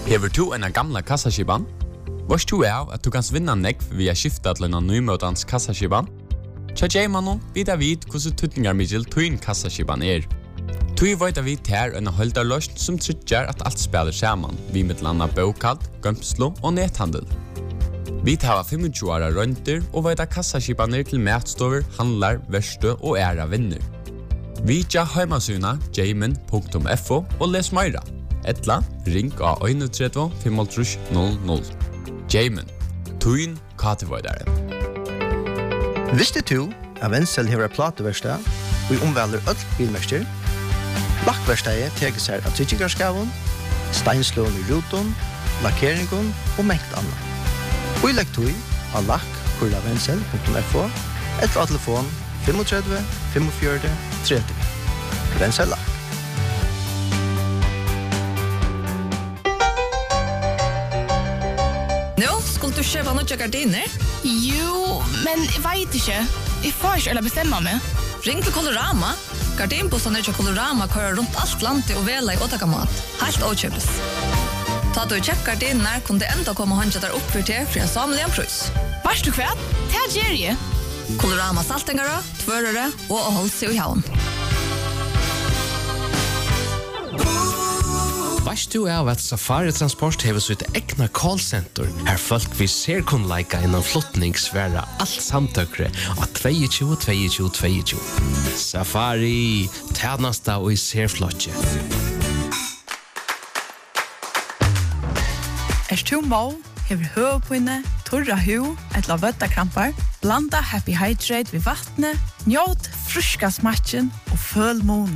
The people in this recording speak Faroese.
Hever du en gamla kassaskiban? Varst du av at du kan vinna nekv via skifta til en nymøtans kassaskiban? Tja J-mannen vidar vid hvordan tutningar middel tuin kassaskiban Tui veit vi ter en holdarløsn som tryggjar at alt spiller saman, vi mittlanda bokald, gømslo og nethandel. Vi tar 25 åra rønter og veit kassaskibaner til matstover, handlar, verstø og æra vinner. Vi tja heimasuna jamin.fo og les meira. Etla, ring av 31 500. Jamin, tuin katevoidare. Visste du at Wenzel hever plateverstad og omvelder öll bilmester? Lakkverstadet teker seg av tryggigarskaven, steinslån i ruton, lakkeringen og mengt annet. Og i lektoi av lakk.wenzel.fo eller av telefon 35 45 30. Wenzel Lakk. Nå, skulle du kjøpe noen gardiner? Jo, men jeg vet ikke. Jeg får ikke eller bestemme meg. Ring til Colorama. Gardinbussene til Colorama kører rundt alt landet og vela i åtakamat. Helt åkjøpes. Ta du kjekk gardiner, kunne det enda komme håndja der opp for til for en samlig en prøys. Varst du kvært? Det er Jerry. Colorama saltingere, tvørere og holdt seg i havn. Varst du av at Safari Transport hever sitt egna callcenter, her folk vi ser kun leika innan flottningsværa alt samtøkre av 22. Safari, tjenesta og i serflotje. Tu må, hever høvpinne, torra hu, etla vøttakrampar, blanda Happy Hydrate ved vattnet, njåt fruska smatchen og føl måne.